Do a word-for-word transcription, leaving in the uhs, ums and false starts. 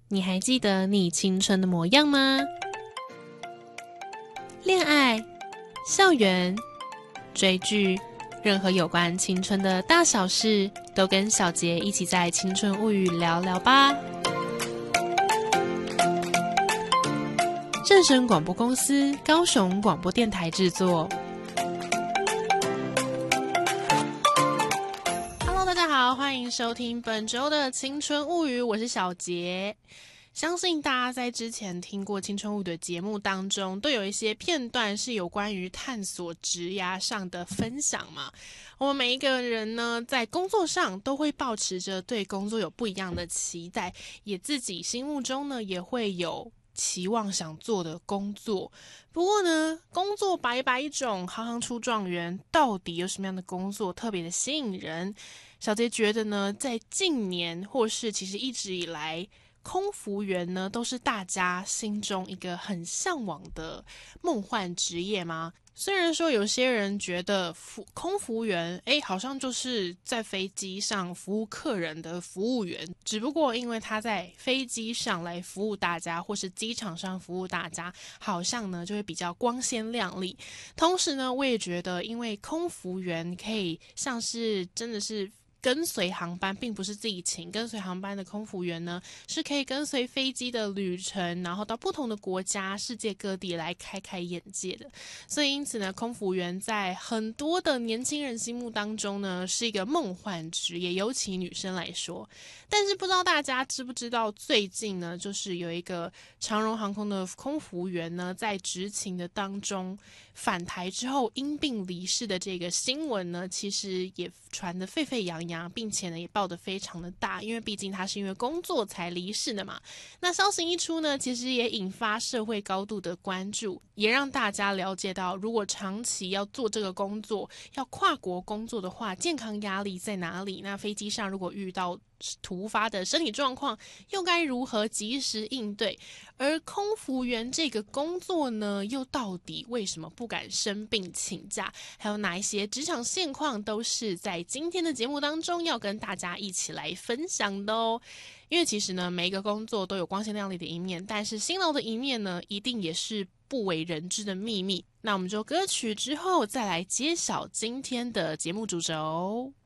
你还记得你青春的模样吗？恋爱、校园、追剧，任何有关青春的大小事，都跟小杰一起在青春物语聊聊吧。正声广播公司高雄广播电台制作。Hello， 大家好，欢迎收听本周的青春物语，我是小杰。相信大家在之前听过青春物语的节目当中，都有一些片段是有关于探索职涯上的分享嘛。我们每一个人呢，在工作上都会抱持着对工作有不一样的期待，也自己心目中呢也会有期望想做的工作。不过呢，工作百百种，行行出状元，到底有什么样的工作特别的吸引人？小杰觉得呢，在近年或是其实一直以来，空服员呢都是大家心中一个很向往的梦幻职业吗？虽然说有些人觉得服空服员诶好像就是在飞机上服务客人的服务员，只不过因为他在飞机上来服务大家，或是机场上服务大家，好像呢就会比较光鲜亮丽。同时呢，我也觉得因为空服员可以像是真的是跟随航班，并不是自己请，跟随航班的空服员呢，是可以跟随飞机的旅程，然后到不同的国家、世界各地来开开眼界的。所以因此呢，空服员在很多的年轻人心目当中呢，是一个梦幻职业，尤其女生来说。但是不知道大家知不知道，最近呢，就是有一个长荣航空的空服员呢，在执勤的当中返台之后因病离世的这个新闻呢，其实也传得沸沸扬扬，并且呢也报得非常的大，因为毕竟他是因为工作才离世的嘛。那消息一出呢，其实也引发社会高度的关注，也让大家了解到，如果长期要做这个工作，要跨国工作的话，健康压力在哪里？那飞机上如果遇到突发的身体状况，又该如何及时应对？而空服员这个工作呢，又到底为什么不敢生病请假？还有哪一些职场现况，都是在今天的节目当中要跟大家一起来分享的哦。因为其实呢，每一个工作都有光鲜亮丽的一面，但是辛劳的一面呢，一定也是不为人知的秘密。那我们就歌曲之后再来揭晓今天的节目主轴。